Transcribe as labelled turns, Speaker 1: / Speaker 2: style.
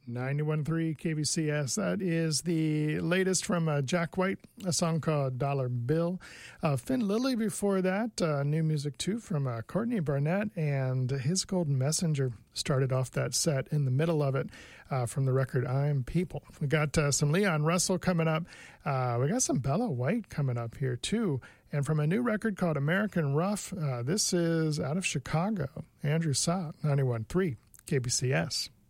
Speaker 1: 91.3 KBCS. That is the latest from Jack White, a song called Dollar Bill. Finn Lilly before that, new music too from Courtney Barnett, and His Golden Messenger started off that set in the middle of it from the record I'm People. We got some Leon Russell coming up. We got some Bella White coming up here too. And from a new record called American Rough, this is out of Chicago. Andrew Saw, 91.3 KBCS.